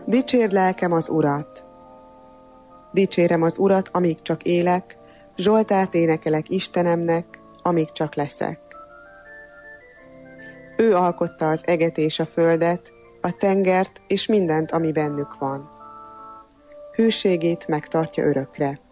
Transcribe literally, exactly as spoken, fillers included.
Dicsérd lelkem az Urat! Dicsérem az Urat, amíg csak élek, Zsoltárt énekelek Istenemnek, amíg csak leszek. Ő alkotta az eget és a földet, a tengert és mindent, ami bennük van. Hűségét megtartja örökre.